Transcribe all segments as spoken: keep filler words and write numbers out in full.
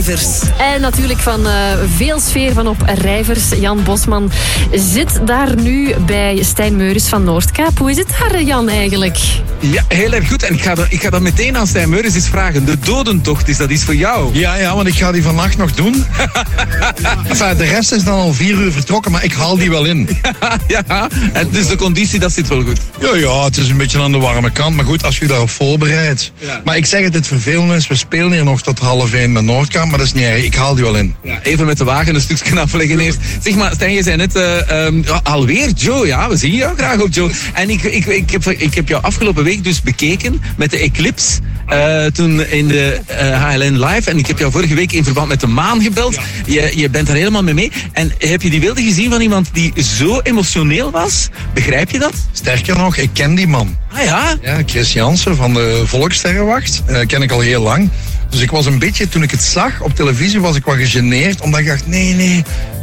Rijvers. En natuurlijk van uh, veel sfeer van op Rijvers. Jan Bosman zit daar nu bij Stijn Meuris van Noordkaap. Hoe is het daar, Jan, eigenlijk? Ja, heel erg goed. En ik ga, dat, ik ga dat meteen aan Stijn Meuris eens vragen. De dodentocht, is dat iets voor jou? Ja, ja, want ik ga die vannacht nog doen. Enfin, de rest is dan al vier uur vertrokken, maar ik haal die wel in. Ja, ja. En dus de conditie, dat zit wel goed. Ja, ja, het is een beetje aan de warme kant. Maar goed, als je je daarop voorbereidt. Ja. Maar ik zeg het, het vervelende is, we spelen hier nog tot half één met Noordkaap, maar dat is niet erg. Ik haal die wel in. Ja, even met de wagen een stukje afleggen eerst. Zeg maar, Stijn, je zei net, uh, um, alweer Joe, ja, we zien jou graag op Joe. En ik, ik, ik, heb, ik heb jou afgelopen week dus bekeken met de Eclipse, uh, toen in de uh, H L N Live. En ik heb jou vorige week in verband met de maan gebeld. Ja. Je, je bent er helemaal mee mee. En heb je die beelden gezien van iemand die zo emotioneel was? Begrijp je dat? Sterker nog, ik ken die man. Ah ja? Ja, Chris Jansen van de Volkssterrenwacht. Uh, ken ik al heel lang. Dus ik was een beetje, toen ik het zag op televisie, was ik wat gegeneerd. Omdat ik dacht, nee, nee.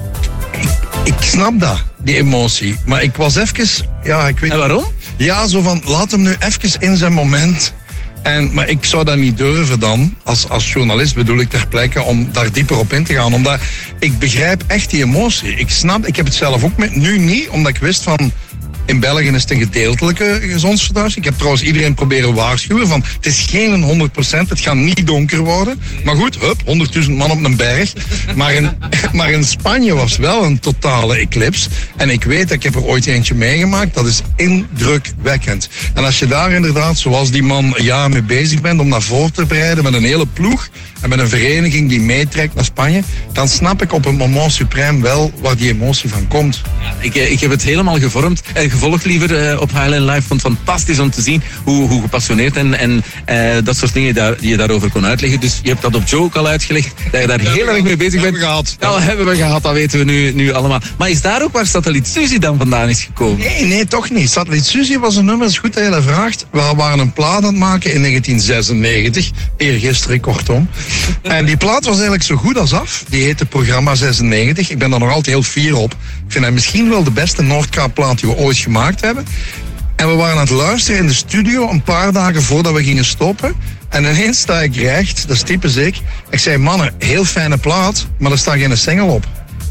Ik, ik snap dat, die emotie. Maar ik was even, ja, ik weet... En waarom? Ja, zo van, laat hem nu even in zijn moment. En, maar ik zou dat niet durven dan, als, als journalist bedoel ik ter plekke, om daar dieper op in te gaan. Omdat ik begrijp echt die emotie. Ik snap, ik heb het zelf ook met, nu niet, omdat ik wist van... In België is het een gedeeltelijke gezondheidsverduistering. Ik heb trouwens iedereen proberen waarschuwen van het is geen honderd procent, het gaat niet donker worden. Maar goed, hup, honderdduizend man op een berg. Maar in, maar in Spanje was wel een totale eclipse. En ik weet, ik heb er ooit eentje meegemaakt, dat is indrukwekkend. En als je daar inderdaad, zoals die man een jaar mee bezig bent om naar voren te bereiden met een hele ploeg en met een vereniging die meetrekt naar Spanje, dan snap ik op een moment suprême wel waar die emotie van komt. Ja, ik, ik heb het helemaal gevormd. Gevolgd liever uh, op H L N Live. Vond het fantastisch om te zien hoe, hoe gepassioneerd en, en uh, dat soort dingen daar, die je daarover kon uitleggen. Dus je hebt dat op Joe ook al uitgelegd, dat je daar heel erg mee bezig bent. Hebben we gehad. Ja, dat hebben we gehad, dat weten we nu, nu allemaal. Maar is daar ook waar Satelliet Suzy dan vandaan is gekomen? Nee, nee, toch niet. Satelliet Suzy was een nummer, dat is goed dat je dat vraagt. We waren een plaat aan het maken in negentien zesennegentig, eergisteren kortom. En die plaat was eigenlijk zo goed als af. Die heette Programma zesennegentig. Ik ben daar nog altijd heel fier op. Ik vind dat misschien wel de beste Noordkaap-plaat die we ooit gemaakt hebben. En we waren aan het luisteren in de studio een paar dagen voordat we gingen stoppen. En ineens sta ik recht, dat is typisch ik. Ik zei, mannen, heel fijne plaat, maar er staat geen single op.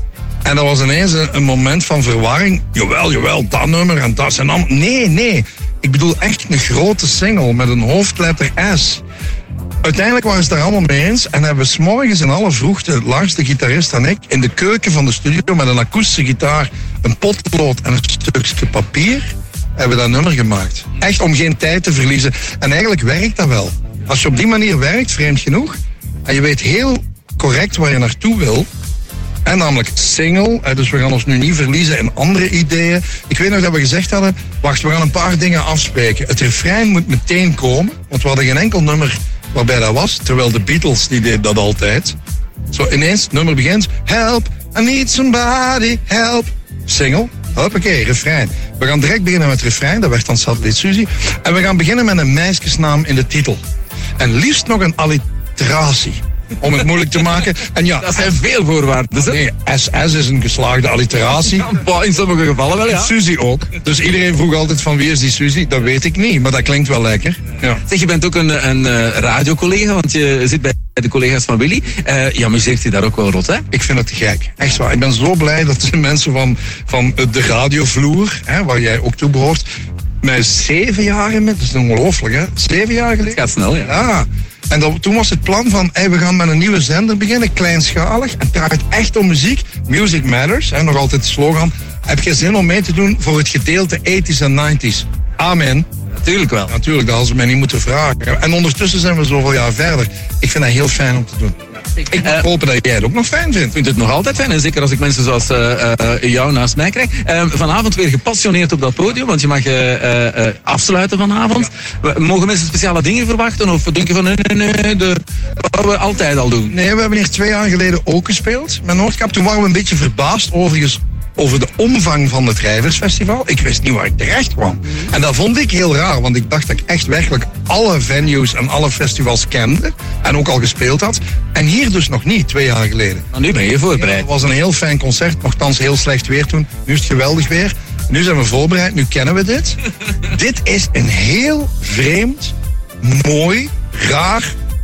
En dat was ineens een, een moment van verwarring. Jawel, jawel, dat nummer en dat en dan. Nee, nee. Ik bedoel echt een grote single met een hoofdletter S. Uiteindelijk waren ze het daar allemaal mee eens en hebben we 's morgens in alle vroegte, Lars, de gitarist en ik, in de keuken van de studio met een akoestische gitaar, een potlood en een stukje papier, hebben we dat nummer gemaakt. Echt om geen tijd te verliezen. En eigenlijk werkt dat wel. Als je op die manier werkt, vreemd genoeg, en je weet heel correct waar je naartoe wil, en namelijk single, dus we gaan ons nu niet verliezen in andere ideeën. Ik weet nog dat we gezegd hadden, wacht, we gaan een paar dingen afspreken. Het refrein moet meteen komen, want we hadden geen enkel nummer waarbij dat was, terwijl de Beatles, die deden dat altijd. Zo ineens, het nummer begint, help, I need somebody, help. Single, hoppakee, refrein. We gaan direct beginnen met het refrein, dat werd dan Satelliet Suzy. En we gaan beginnen met een meisjesnaam in de titel. En liefst nog een alliteratie. Om het moeilijk te maken. En ja, dat zijn veel voorwaarden. Nee, S S is een geslaagde alliteratie. Ja, in sommige gevallen wel, ja. Suzy ook. Dus iedereen vroeg altijd van wie is die Suzy? Dat weet ik niet, maar dat klinkt wel lekker. Ja. Zeg, je bent ook een, een uh, radiocollega, want je zit bij de collega's van Willy. Uh, je amuseert je daar ook wel rot, hè? Ik vind het te gek. Echt waar. Ik ben zo blij dat de mensen van, van de radiovloer, hè, waar jij ook toe behoort, mij zeven jaar in met, dat is ongelooflijk, hè? Zeven jaar geleden. Het gaat snel, ja. Ja. En dat, toen was het plan van, hey, we gaan met een nieuwe zender beginnen, kleinschalig. En het draait echt om muziek. Music matters, hè, nog altijd de slogan. Heb je zin om mee te doen voor het gedeelte tachtiger en negentiger? Amen. Natuurlijk wel. Natuurlijk, dat hadden ze mij niet moeten vragen. En ondertussen zijn we zoveel jaar verder. Ik vind dat heel fijn om te doen. Ik mag uh, hopen dat jij het ook nog fijn vindt. Ik vind het nog altijd fijn. En zeker als ik mensen zoals uh, uh, jou naast mij krijg. Uh, vanavond weer gepassioneerd op dat podium. Want je mag uh, uh, afsluiten vanavond. Ja. Mogen mensen speciale dingen verwachten? Of denk je van nee, nee, nee, de, wat we altijd al doen? Nee, we hebben hier twee jaar geleden ook gespeeld met Noordkaap. Toen waren we een beetje verbaasd overigens over de omvang van het Rijversfestival. Ik wist niet waar ik terecht kwam. En dat vond ik heel raar, want ik dacht dat ik echt werkelijk alle venues en alle festivals kende. En ook al gespeeld had. En hier dus nog niet, twee jaar geleden. Maar nu ben je voorbereid. Ja, het was een heel fijn concert, nochtans heel slecht weer toen. Nu is het geweldig weer. Nu zijn we voorbereid, nu kennen we dit. Dit is een heel vreemd, mooi, raar,